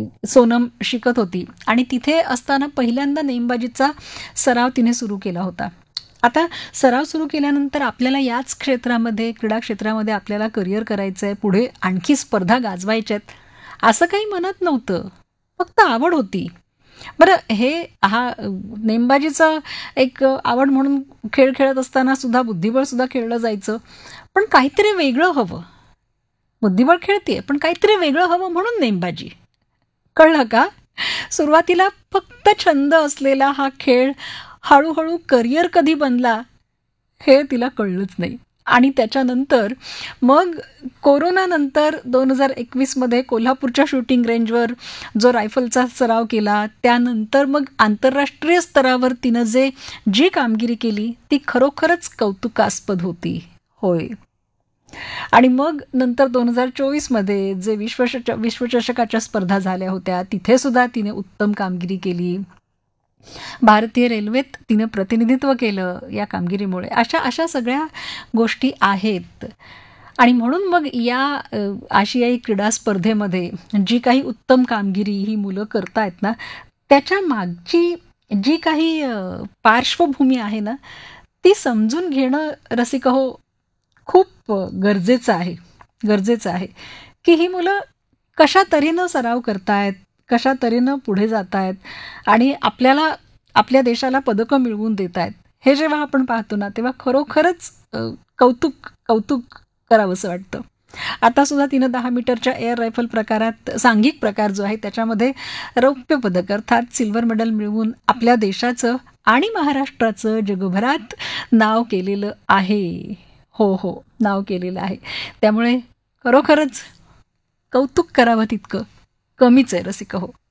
सोनम शिकत होती आणि तिथे असताना पहिल्यांदा नेमबाजीचा सराव तिने सुरू केला होता. आता सराव सुरू केल्यानंतर आपल्याला याच क्षेत्रामध्ये, क्रीडा क्षेत्रामध्ये आपल्याला करिअर करायचं आहे, पुढे आणखी स्पर्धा गाजवायच्या आहेत, असं काही मनात नव्हतं. फक्त आवड होती. बरं, नेमबाजीचा एक आवड म्हणून खेळ खेळत असताना सुद्धा बुद्धिबळ सुद्धा खेळलं जायचं. पण काहीतरी वेगळं हवं. बुद्धिबळ खेळतेय पण काहीतरी वेगळं हवं म्हणून नेमबाजी. कळलं का? सुरुवातीला फक्त छंद असलेला हा खेळ हळूहळू करिअर कधी बनला हे तिला कळलंच नाही. आणि त्याच्यानंतर मग कोरोनानंतर 2021मध्ये कोल्हापूरच्या शूटिंग रेंजवर जो रायफलचा सराव केला, त्यानंतर मग आंतरराष्ट्रीय स्तरावर तिनं जी कामगिरी केली ती खरोखरच कौतुकास्पद होती. होय. आणि मग नंतर 2024मध्ये जे विश्वचषकाच्या स्पर्धा झाल्या होत्या तिथे सुद्धा तिने उत्तम कामगिरी केली. भारतीय रेल्वेत तिने प्रतिनिधित्व केलं या कामगिरीमुळे. अशा सगळ्या गोष्टी आहेत. आणि म्हणून मग या आशियाई क्रीडा स्पर्धेमध्ये जी काही उत्तम कामगिरी ही मुलं करतायत ना, त्याच्या मागची जी काही पार्श्वभूमी आहे ना, ती समजून घेणं रसिकहो खूप गरजेचं आहे की ही मुलं कशा तऱ्हेनं सराव करतायत, कशा तऱ्हेनं पुढे जातायत आणि आपल्या देशाला पदकं मिळवून देत आहेत. हे जेव्हा आपण पाहतो ना, तेव्हा खरोखरच कौतुक करावंसं वाटतं. आता सुद्धा तिनं 10 मीटरच्या एअर रायफल प्रकारात, सांघिक प्रकार जो आहे त्याच्यामध्ये रौप्य पदक अर्थात सिल्वर मेडल मिळवून आपल्या देशाचं आणि महाराष्ट्राचं जगभरात नाव केलेलं आहे. हो, नाव केलेलं आहे. त्यामुळे खरोखरच कौतुक करावं तितकं कमीच आहे रसिक हो.